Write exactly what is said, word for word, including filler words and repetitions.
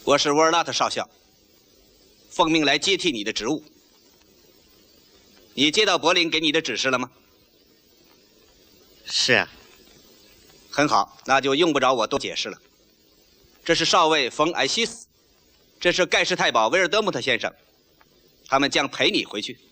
我是沃尔纳特少校，奉命来接替你的职务。你接到柏林给你的指示了吗？ 是啊。 很好，那就用不着我多解释了。这是少尉冯埃西斯，这是盖世太保威尔德穆特先生，他们将陪你回去。